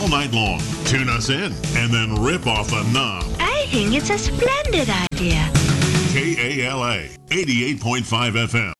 night long. Tune us in and then rip off the knob. I think it's a splendid idea. KALA 88.5 FM.